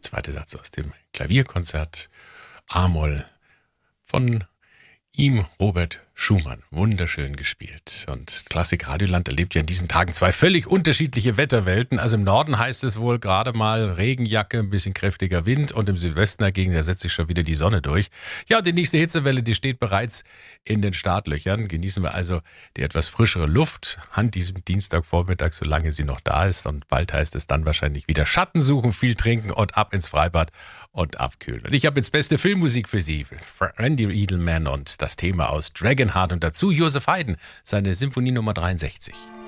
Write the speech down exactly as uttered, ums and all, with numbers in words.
zweite Satz aus dem Klavierkonzert A-Moll von ihm, Robert Schumann. Wunderschön gespielt. Und Klassik Radioland erlebt ja in diesen Tagen zwei völlig unterschiedliche Wetterwelten. Also im Norden heißt es wohl gerade mal Regenjacke, ein bisschen kräftiger Wind, und im Südwesten dagegen, da setzt sich schon wieder die Sonne durch. Ja, und die nächste Hitzewelle, die steht bereits in den Startlöchern. Genießen wir also die etwas frischere Luft an diesem Dienstagvormittag, solange sie noch da ist. Und bald heißt es dann wahrscheinlich wieder Schatten suchen, viel trinken und ab ins Freibad und abkühlen. Und ich habe jetzt beste Filmmusik für Sie. Randy Edelman und das Thema aus Dragonheart und dazu Joseph Haydn, seine Symphonie Nummer dreiundsechzig.